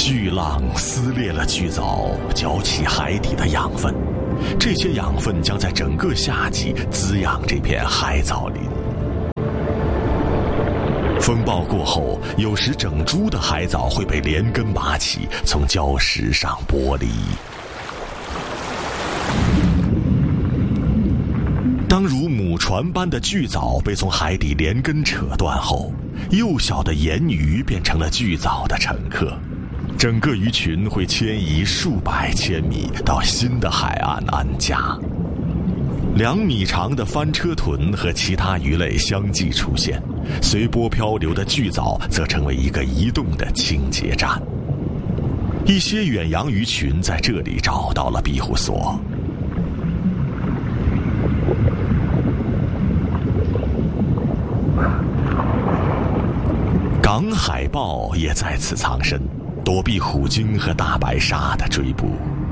巨浪撕裂了巨藻，搅起海底的养分，这些养分将在整个夏季滋养这片海藻林。风暴过后，有时整株的海藻会被连根拔起，从礁石上剥离。当如母船般的巨藻被从海底连根扯断后，幼小的盐鱼变成了巨藻的乘客，整个鱼群会迁移数百千米到新的海岸安家。2米长的翻车豚和其他鱼类相继出现，随波漂流的巨藻则成为一个移动的清洁站。一些远洋鱼群在这里找到了庇护所。港海豹也在此藏身，躲避虎鲸和大白鲨的追捕。